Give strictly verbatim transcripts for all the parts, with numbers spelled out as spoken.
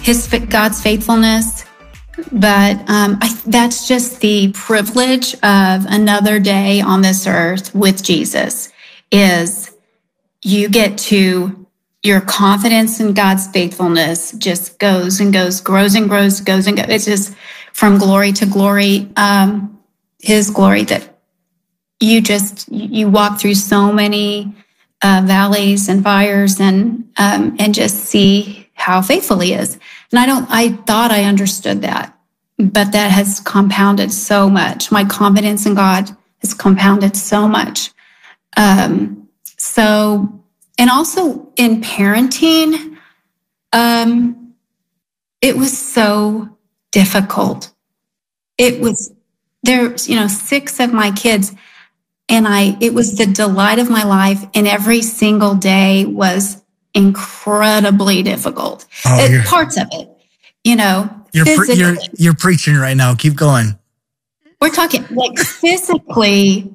his God's faithfulness. But um, I, that's just the privilege of another day on this earth with Jesus, is you get to, your confidence in God's faithfulness just goes and goes, grows and grows, goes and goes. It's just from glory to glory, um, his glory, that you just, you walk through so many uh, valleys and fires and, um, and just see how faithful he is. And I don't, I thought I understood that, but that has compounded so much. My confidence in God has compounded so much. Um, so, and also in parenting, um, it was so difficult. It was, there's, you know, six of my kids, and I, it was the delight of my life, and every single day was incredibly difficult. Oh, it, parts of it, you know, you're, pre- you're you're preaching right now. Keep going. We're talking like physically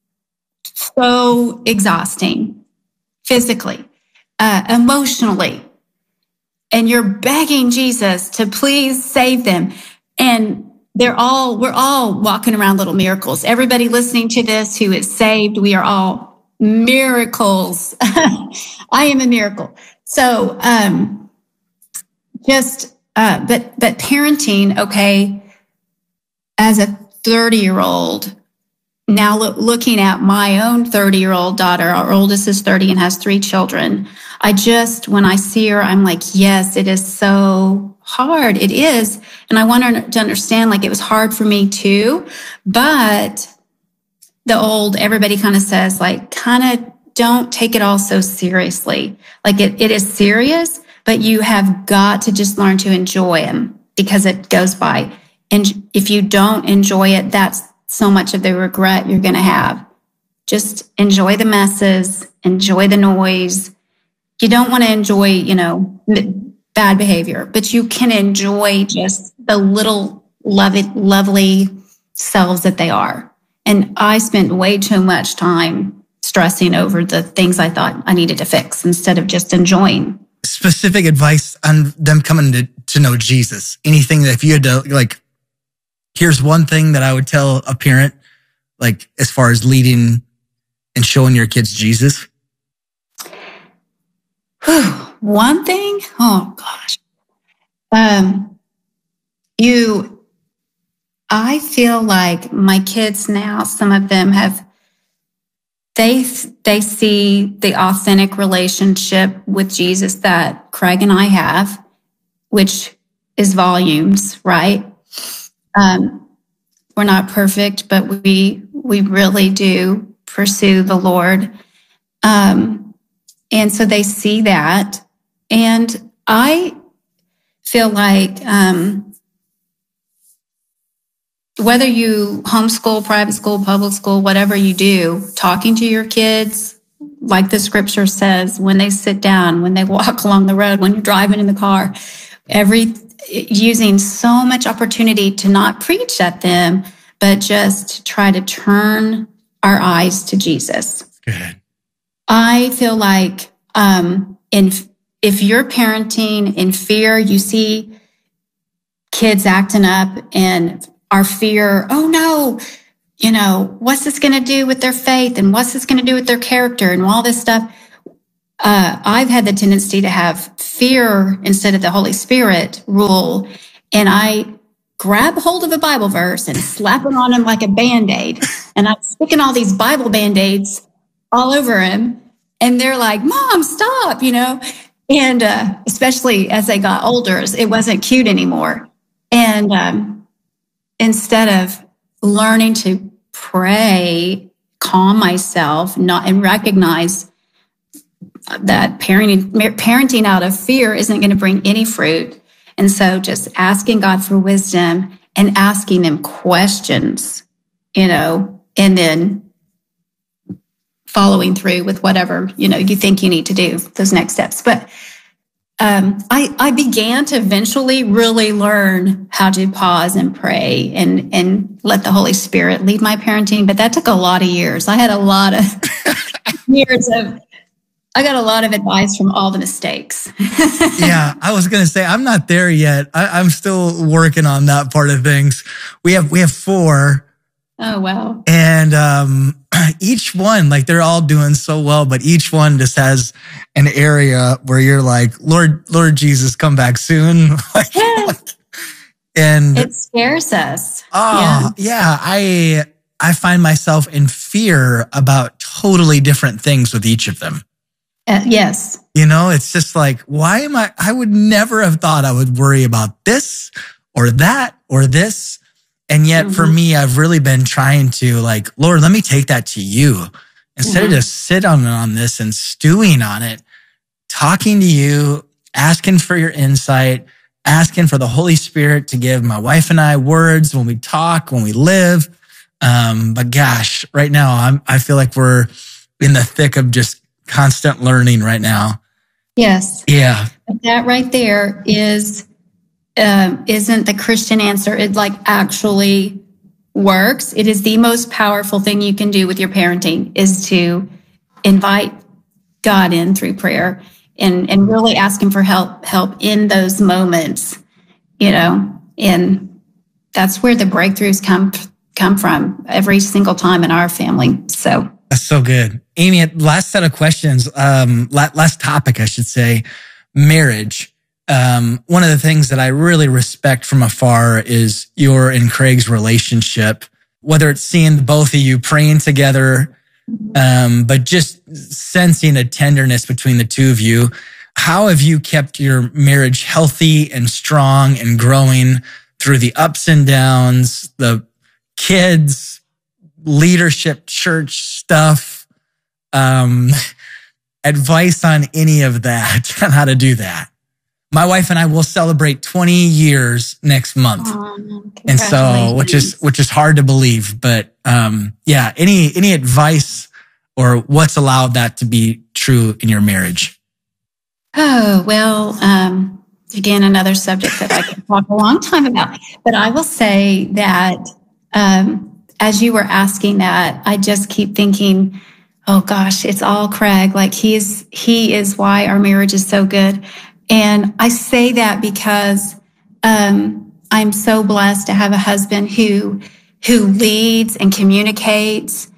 so exhausting, physically, uh, emotionally, and you're begging Jesus to please save them, and they're all we're all walking around little miracles. Everybody listening to this who is saved, we are all miracles. I am a miracle. So, um, just, uh, but, but parenting, okay, as a thirty year old, now lo- looking at my own thirty year old daughter, our oldest is thirty and has three children. I just, when I see her, I'm like, yes, it is so hard. It is. And I want her to understand, like, it was hard for me too, but the old, everybody kind of says, like, kind of, don't take it all so seriously. Like it, it is serious, but you have got to just learn to enjoy them because it goes by. And if you don't enjoy it, that's so much of the regret you're going to have. Just enjoy the messes, enjoy the noise. You don't want to enjoy, you know, bad behavior, but you can enjoy just the little lovely, lovely selves that they are. And I spent way too much time stressing over the things I thought I needed to fix instead of just enjoying. Specific advice on them coming to, to know Jesus. Anything that if you had to, like, here's one thing that I would tell a parent, like, as far as leading and showing your kids Jesus. One thing? Oh, gosh. Um, you, I feel like my kids now, some of them have They they see the authentic relationship with Jesus that Craig and I have, which is volumes, right? Um, we're not perfect, but we we really do pursue the Lord, um, and so they see that. And I feel like um, whether you homeschool, private school, public school, whatever you do, talking to your kids, like the scripture says, when they sit down, when they walk along the road, when you're driving in the car, every using so much opportunity to not preach at them, but just try to turn our eyes to Jesus. Good. I feel like um, in, if you're parenting in fear, you see kids acting up and our fear, oh no, you know, what's this going to do with their faith and what's this going to do with their character and all this stuff. Uh, I've had the tendency to have fear instead of the Holy Spirit rule. And I grab hold of a Bible verse and slap it on him like a Band-Aid. And I'm sticking all these Bible Band-Aids all over him. And they're like, Mom, stop, you know, and uh, especially as they got older, it wasn't cute anymore. And, um, instead of learning to pray, calm myself, not and recognize that parenting parenting out of fear isn't going to bring any fruit. And so just asking God for wisdom and asking them questions, you know, and then following through with whatever, you know, you think you need to do, those next steps. But Um, I, I began to eventually really learn how to pause and pray and, and let the Holy Spirit lead my parenting. But that took a lot of years. I had a lot of years of, I got a lot of advice from all the mistakes. Yeah, I was going to say, I'm not there yet. I, I'm still working on that part of things. We have, we have four. Oh, wow. And, um, each one, like they're all doing so well, but each one just has an area where you're like, Lord, Lord Jesus, come back soon. like, like, and it scares us. Oh, yeah. yeah. I, I find myself in fear about totally different things with each of them. Uh, yes. You know, it's just like, why am I, I would never have thought I would worry about this or that or this. And yet mm-hmm. for me, I've really been trying to like, Lord, let me take that to you instead mm-hmm. of just sit on, on this and stewing on it, talking to you, asking for your insight, asking for the Holy Spirit to give my wife and I words when we talk, when we live. Um, but gosh, right now I'm, I feel like we're in the thick of just constant learning right now. Yes. Yeah. That right there is, um, isn't the Christian answer. It like actually works. It is the most powerful thing you can do with your parenting is to invite God in through prayer and, and really ask him for help, help in those moments, you know, and that's where the breakthroughs come, come from every single time in our family. So that's so good. Amy, last set of questions, um, last topic, I should say, marriage. Um, one of the things that I really respect from afar is your and Craig's relationship, whether it's seeing both of you praying together, um, but just sensing a tenderness between the two of you. How have you kept your marriage healthy and strong and growing through the ups and downs, the kids, leadership, church stuff, um, advice on any of that, on how to do that? My wife and I will celebrate twenty years next month. Oh, and so, which is, which is hard to believe, but, um, yeah, any, any advice or what's allowed that to be true in your marriage? Oh, well, um, again, another subject that I can talk a long time about, but I will say that, um, as you were asking that, I just keep thinking, oh gosh, it's all Craig. Like he's, he is why our marriage is so good. And I say that because, um, I'm so blessed to have a husband who, who leads and communicates,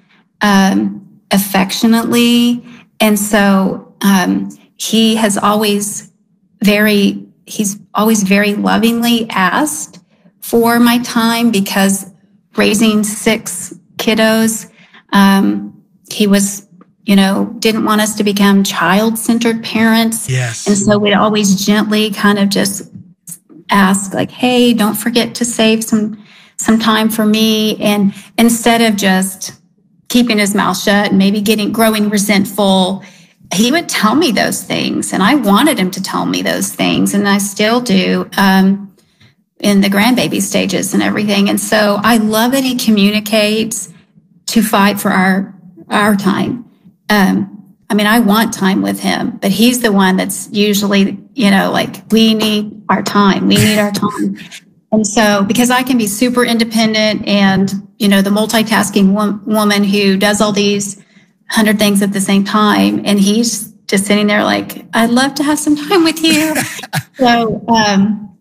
um, affectionately. And so, um, he has always very, he's always very lovingly asked for my time because raising six kiddos, um, he was, you know, didn't want us to become child-centered parents. Yes. And so we'd always gently kind of just ask like, hey, don't forget to save some, some time for me. And instead of just keeping his mouth shut and maybe getting, growing resentful, he would tell me those things. And I wanted him to tell me those things. And I still do, um, in the grandbaby stages and everything. And so I love that he communicates to fight for our, our time. Um, I mean, I want time with him, but he's the one that's usually, you know, like, we need our time. We need our time. And so, because I can be super independent and, you know, the multitasking wo- woman who does all these hundred things at the same time. And he's just sitting there like, I'd love to have some time with you. so, um,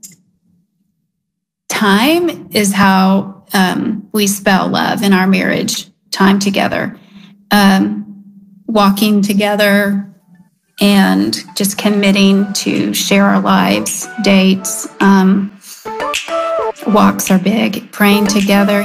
time is how, um, we spell love in our marriage, time together. Um, walking together and just committing to share our lives, dates, um, walks are big, praying together.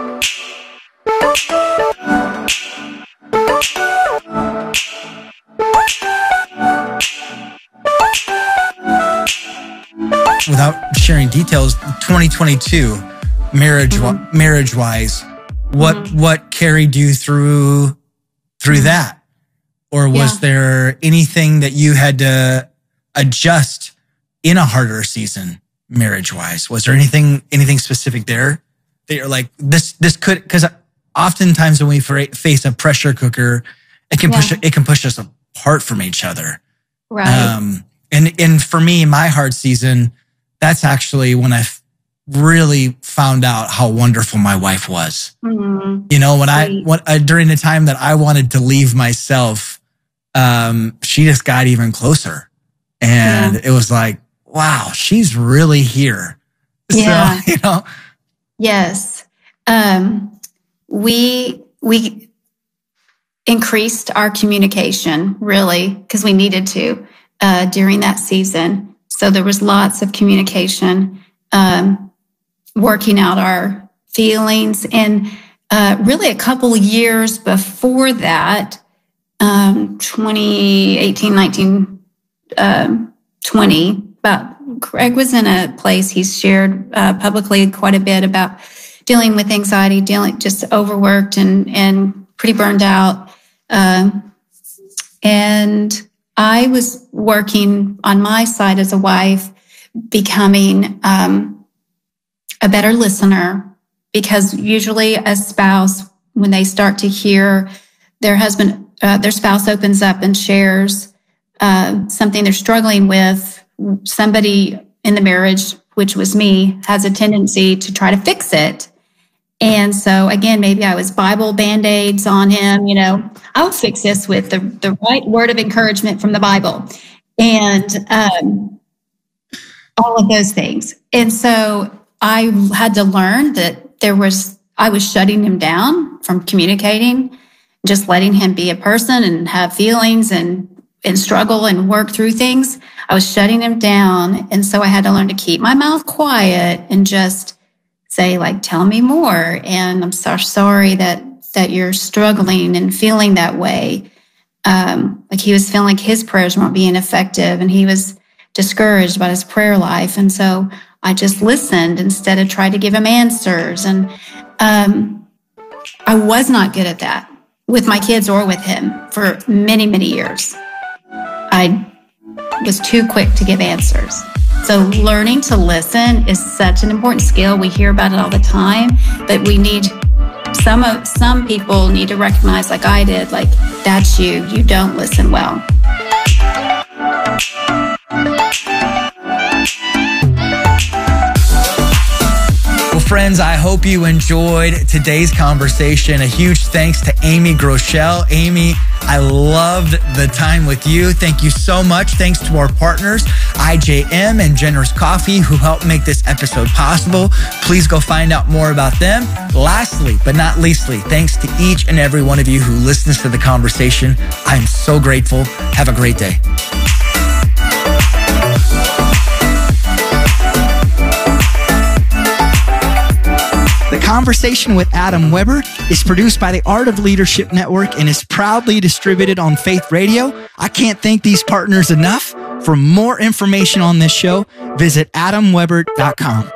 Without sharing details, twenty twenty-two, marriage, mm-hmm. marriage wise, what, mm-hmm. what carried you through, through mm-hmm. that? Or was yeah. there anything that you had to adjust in a harder season, marriage wise? Was there anything, anything specific there that you're like, this, this could, cause oftentimes when we face a pressure cooker, it can yeah. push, it can push us apart from each other. Right. Um, and, and for me, my hard season, that's actually when I really found out how wonderful my wife was. Mm-hmm. You know, when Sweet. I, when, uh, during the time that I wanted to leave myself, um, she just got even closer. And yeah. it was like, wow, she's really here. Yeah. So, you know. Yes. Um, we, we increased our communication really because we needed to, uh, during that season. So there was lots of communication, um, working out our feelings. And, uh, really a couple of years before that, um, twenty eighteen, nineteen, um, twenty, about Greg was in a place he's shared uh, publicly quite a bit about dealing with anxiety, dealing just overworked and and pretty burned out. Um, and I was working on my side as a wife, becoming um, a better listener, because usually a spouse, when they start to hear their husband, uh, their spouse opens up and shares uh, something they're struggling with, somebody in the marriage, which was me, has a tendency to try to fix it. And so again, maybe I was Bible Band-Aids on him, you know, I'll fix this with the, the right word of encouragement from the Bible and um, all of those things. And so I had to learn that there was, I was shutting him down from communicating, just letting him be a person and have feelings and and struggle and work through things. I was shutting him down. And so I had to learn to keep my mouth quiet and just say, like, tell me more. And I'm so sorry that, that you're struggling and feeling that way. Um, like he was feeling like his prayers weren't being effective and he was discouraged about his prayer life. And so I just listened instead of trying to give him answers. And, um, I was not good at that with my kids or with him for many, many years. I was too quick to give answers. So learning to listen is such an important skill. We hear about it all the time, but we need some of some people need to recognize, like I did, like that's you. You don't listen well. Well, friends, I hope you enjoyed today's conversation. A huge thanks to Amy Groeschel. Amy, I loved the time with you. Thank you so much. Thanks to our partners, I J M and Generous Coffee, who helped make this episode possible. Please go find out more about them. Lastly, but not leastly, thanks to each and every one of you who listens to the conversation. I'm so grateful. Have a great day. The Conversation with Adam Weber is produced by the Art of Leadership Network and is proudly distributed on Faith Radio. I can't thank these partners enough. For more information on this show, visit adam weber dot com.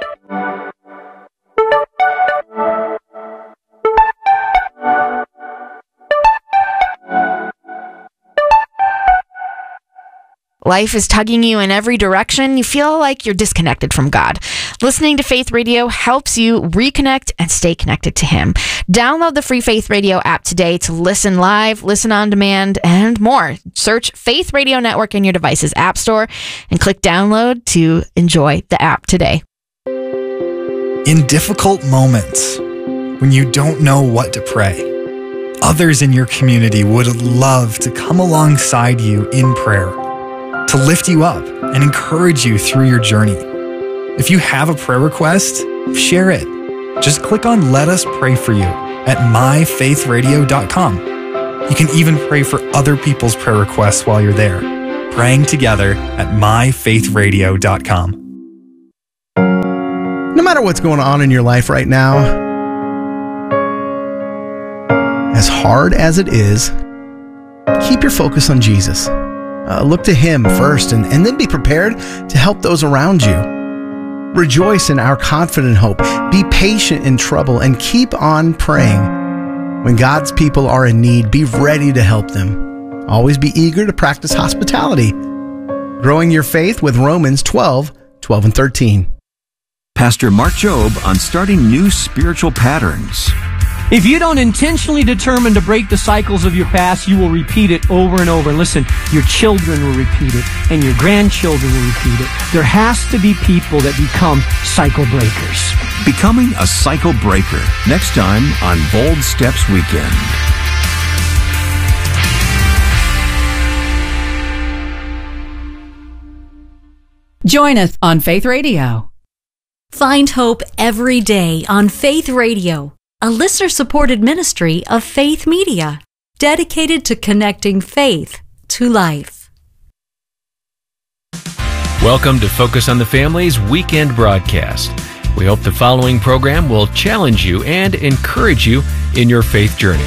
Life is tugging you in every direction. You feel like you're disconnected from God. Listening to Faith Radio helps you reconnect and stay connected to Him. Download the free Faith Radio app today to listen live, listen on demand, and more. Search Faith Radio Network in your device's app store and click download to enjoy the app today. In difficult moments, when you don't know what to pray, others in your community would love to come alongside you in prayer, to lift you up and encourage you through your journey. If you have a prayer request, share it. Just click on Let Us Pray For You at my faith radio dot com. You can even pray for other people's prayer requests while you're there. Praying together at my faith radio dot com. No matter what's going on in your life right now, as hard as it is, keep your focus on Jesus. Uh, look to Him first and, and then be prepared to help those around you. Rejoice in our confident hope. Be patient in trouble and keep on praying. When God's people are in need, be ready to help them. Always be eager to practice hospitality. Growing your faith with Romans twelve, twelve and thirteen. Pastor Mark Jobe on starting new spiritual patterns. If you don't intentionally determine to break the cycles of your past, you will repeat it over and over. And listen, your children will repeat it, and your grandchildren will repeat it. There has to be people that become cycle breakers. Becoming a cycle breaker. Next time on Bold Steps Weekend. Join us on Faith Radio. Find hope every day on Faith Radio, a listener-supported ministry of Faith Media, dedicated to connecting faith to life. Welcome to Focus on the Family's weekend broadcast. We hope the following program will challenge you and encourage you in your faith journey.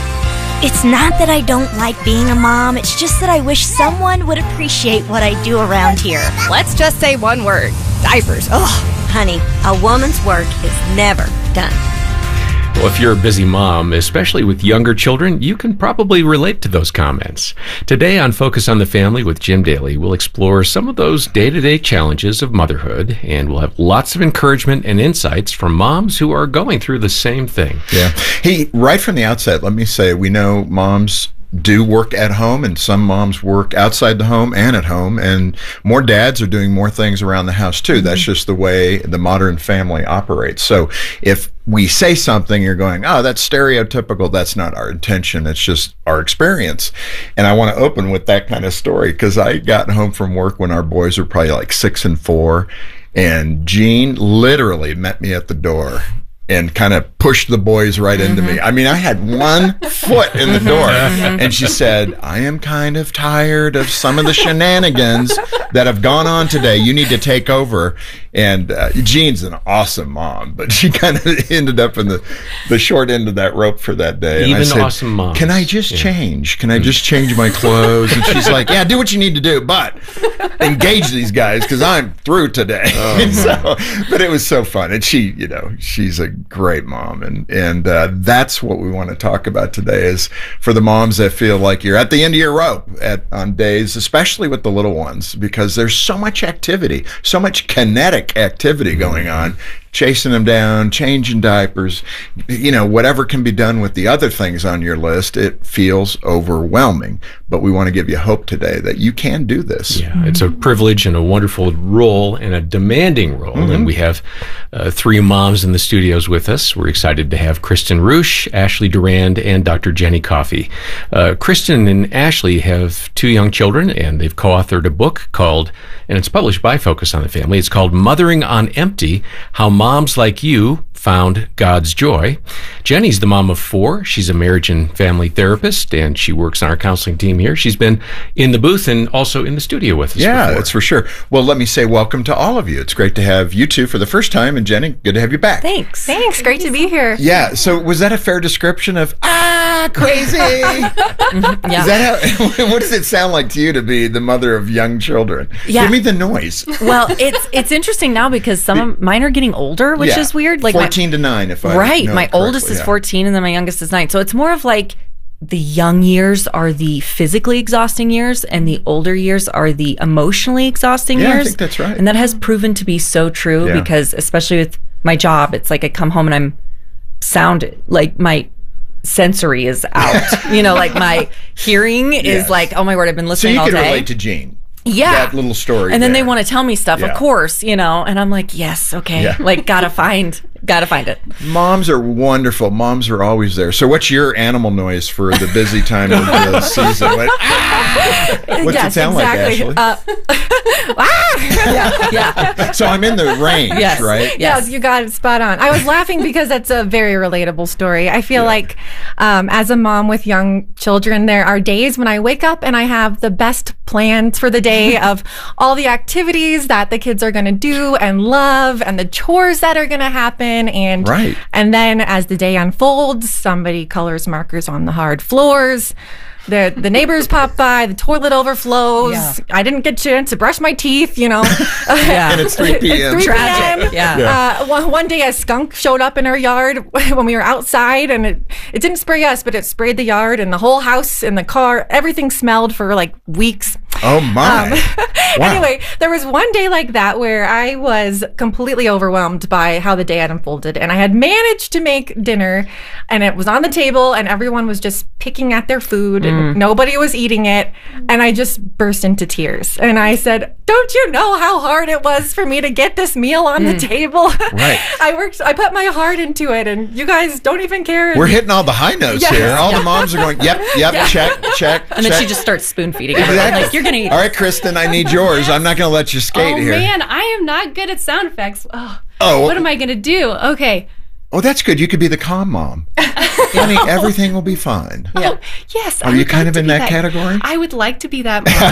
It's not that I don't like being a mom, it's just that I wish someone would appreciate what I do around here. Let's just say one word. Diapers. Ugh. Honey, a woman's work is never done. Well, if you're a busy mom, especially with younger children, you can probably relate to those comments. Today on Focus on the Family with Jim Daly, we'll explore some of those day-to-day challenges of motherhood, and we'll have lots of encouragement and insights from moms who are going through the same thing. Yeah. Hey, right from the outset, let me say, we know moms do work at home, and some moms work outside the home and at home, and more dads are doing more things around the house too. Mm-hmm. That's just the way the modern family operates. So if we say something, you're going, oh, that's stereotypical. That's not our intention. It's just our experience. And I want to open with that kind of story, because I got home from work when our boys were probably like six and four, and Jean literally met me at the door and kind of pushed the boys right mm-hmm. into me. I mean, I had one foot in the door, and she said, I am kind of tired of some of the shenanigans that have gone on today. You need to take over. And uh, Jean's an awesome mom, but she kind of ended up in the, the short end of that rope for that day. Even and I said, awesome moms. Can I just yeah. change? Can I just change my clothes? And she's like, yeah, do what you need to do, but engage these guys, because I'm through today. Oh, so, but it was so fun. And she, you know, she's a great mom. And, and uh, that's what we want to talk about today, is for the moms that feel like you're at the end of your rope at on days, especially with the little ones, because there's so much activity, so much kinetic activity going on, chasing them down, changing diapers, you know, whatever can be done with the other things on your list. It feels overwhelming, but we want to give you hope today that you can do this. Yeah, it's a privilege and a wonderful role, and a demanding role. Mm-hmm. And we have uh, three moms in the studios with us. We're excited to have Kristen Roosh, Ashley Durand, and Doctor Jenny Coffey. Uh, Kristen and Ashley have two young children, and they've co-authored a book called, and it's published by Focus on the Family, it's called Mothering on Empty, How Moms Like You Found God's Joy. Jenny's the mom of four. She's a marriage and family therapist, and she works on our counseling team here. She's been in the booth and also in the studio with us Yeah, before. That's for sure. Well, let me say welcome to all of you. It's great to have you two for the first time, and Jenny, good to have you back. Thanks. Thanks. Great to be here. Yeah, so was that a fair description of, ah, crazy? Yeah. Is that how, what does it sound like to you to be the mother of young children? Yeah. Give me the noise. Well, it's it's interesting now, because some of mine are getting older, which yeah. is weird. Like fourteen my, to nine, if I Right. know My oldest is yeah. fourteen, and then my youngest is nine. So it's more of like the young years are the physically exhausting years, and the older years are the emotionally exhausting yeah, years. I think that's right. And that has proven to be so true, yeah. because especially with my job, it's like I come home and I'm sound like my sensory is out. You know, like my hearing yes. is like, oh my word, I've been listening all day. So you can relate to Jean. Yeah. That little story. And then there. they want to tell me stuff, yeah. of course, you know, and I'm like, yes, okay. Yeah. Like, gotta find, gotta find it. Moms are wonderful. Moms are always there. So what's your animal noise for the busy time of the season? What, ah! What's yes, it sound exactly. like, Ashley? Uh, ah! yeah, yeah. So I'm in the range, yes. right? Yes, you got it spot on. I was laughing because that's a very relatable story. I feel yeah. like um, as a mom with young children, there are days when I wake up and I have the best plans for the day of all the activities that the kids are going to do and love, and the chores that are going to happen. And, right. and then as the day unfolds, somebody colors markers on the hard floors. The the neighbors pop by, the toilet overflows. Yeah. I didn't get a chance to brush my teeth, you know. Yeah. And it's three p.m. It's three Tragic. p.m. Yeah. yeah. Uh, one, one day a skunk showed up in our yard when we were outside, and it, it didn't spray us, but it sprayed the yard and the whole house and the car. Everything smelled for like weeks. Oh my. Um, wow. Anyway, there was one day like that where I was completely overwhelmed by how the day had unfolded, and I had managed to make dinner, and it was on the table, and everyone was just picking at their food, and mm. nobody was eating it, and I just burst into tears. And I said, don't you know how hard it was for me to get this meal on mm. the table? Right. I worked, I put my heart into it, and you guys don't even care. We're hitting all the high notes yes. here. All yeah. the moms are going, yep, yep, yeah. check, check, And then check. she just starts spoon feeding. Exactly. Like, you're going gonna eat. All right, Kristen, I need yours. I'm not going to let you skate oh, here. man, I am not good at sound effects. Oh, Oh. What am I going to do? Okay. Oh, that's good. You could be the calm mom. Honey, everything will be fine. Yeah. Oh, yes. Are I you would kind like of to in be that category? I would like to be that mom.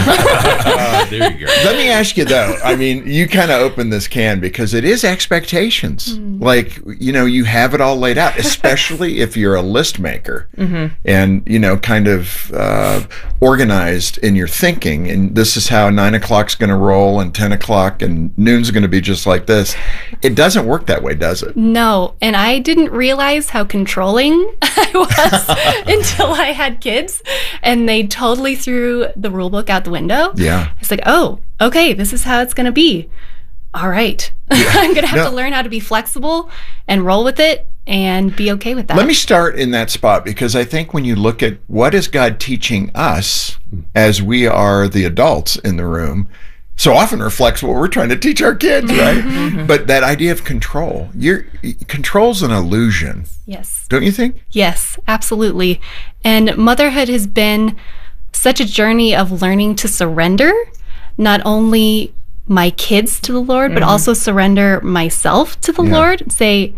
Uh, there you go. Let me ask you though. I mean, you kind of opened this can because it is expectations. Mm. Like, you know, you have it all laid out, especially if you're a list maker Mm-hmm. and, you know, kind of uh, organized in your thinking. And this is how nine o'clock's going to roll and ten o'clock and noon's going to be just like this. It doesn't work that way, does it? No, and I didn't realize how controlling I was until I had kids, and they totally threw the rule book out the window. Yeah. It's like, oh, okay, this is how it's going to be. All right. Yeah. I'm going to have No. to learn how to be flexible and roll with it and be okay with that. Let me start in that spot because I think when you look at what is God teaching us as we are the adults in the room, so often reflects what we're trying to teach our kids, right? Mm-hmm. But that idea of control, you're, control's an illusion. Yes. Don't you think? Yes, absolutely. And motherhood has been such a journey of learning to surrender, not only my kids to the Lord, but Mhm. also surrender myself to the Yeah. Lord. Say,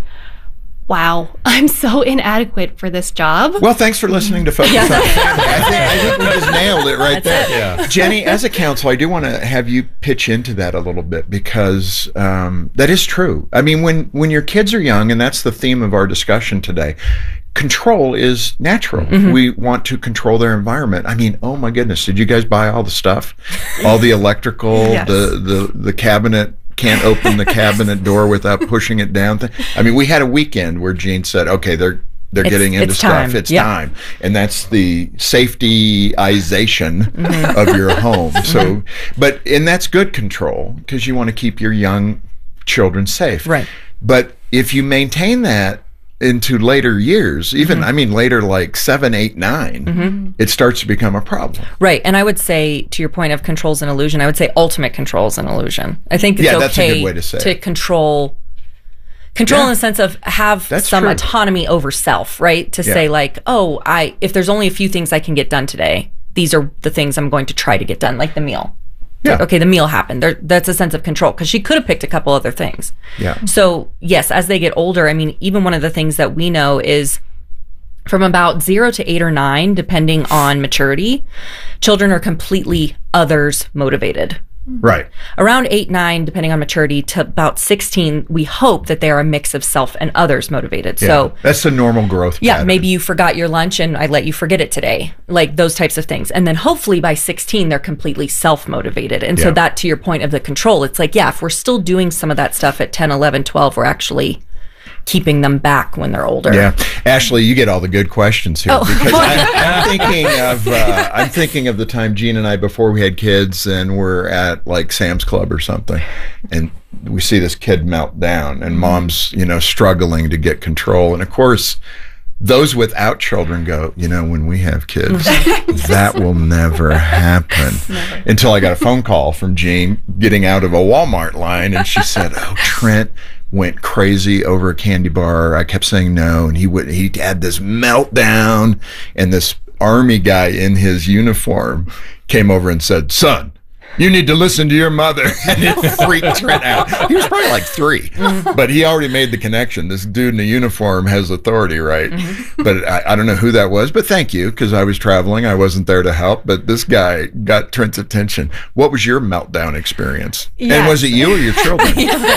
wow, I'm so inadequate for this job. Well, thanks for listening to Focus Yeah. on Family. I think, I think we just nailed it right That's there. it. Yeah. Jenny, as a counsel, I do want to have you pitch into that a little bit because um, that is true. I mean, when, when your kids are young, and that's the theme of our discussion today, control is natural. Mhm. We want to control their environment. I mean, oh my goodness, did you guys buy all the stuff? All the electrical, Yes. the, the, the cabinet, can't open the cabinet door without pushing it down. Thing. I mean, we had a weekend where Jean said, okay, they're they're It's- getting into it's stuff. time. It's Yep. time. And that's the safetyization Mhm. of your home. So, but, and that's good control because you want to keep your young children safe. Right. But if you maintain that into later years, even, Mhm. I mean, later like seven, eight, nine, Mhm. it starts to become a problem. Right. And I would say, to your point of control's an illusion, I would say ultimate control's an illusion. I think it's Yeah, okay that's a good way to say it. control control Yeah. in the sense of have That's some true. autonomy over self, right? To Yeah. say like, oh, I if there's only a few things I can get done today, these are the things I'm going to try to get done, like the meal. Yeah. Like, okay, the meal happened. There, that's a sense of control because she could have picked a couple other things. Yeah. So, yes, as they get older, I mean, even one of the things that we know is from about zero to eight or nine, depending on maturity, children are completely others motivated. Right. Around eight, nine, depending on maturity, to about sixteen, we hope that they are a mix of self and others motivated. Yeah. So, that's the normal growth. yeah, pattern. maybe you forgot your lunch and I let you forget it today. Like those types of things. And then hopefully by sixteen, they're completely self-motivated. And so Yeah. that, to your point of the control, it's like, yeah, if we're still doing some of that stuff at ten, eleven, twelve, we're actually keeping them back when they're older. Yeah, Ashley, you get all the good questions here Oh. because I, I'm thinking of uh, I'm thinking of the time Jean and I before we had kids and we're at like Sam's Club or something, and we see this kid melt down, and mom's you know struggling to get control, and of course. Those without children go, you know, when we have kids, that will never happen. Never. Until I got a phone call from Jean getting out of a Walmart line, and she said, "Oh, Trent went crazy over a candy bar. I kept saying no, and he would. He had this meltdown, and this army guy in his uniform came over and said, 'Son, you need to listen to your mother.'" And it freaked Trent out. He was probably like three, but he already made the connection. This dude in a uniform has authority, right? But I, I don't know who that was, but thank you, because I was traveling. I wasn't there to help, but this guy got Trent's attention. What was your meltdown experience? And Yes. was it you or your children?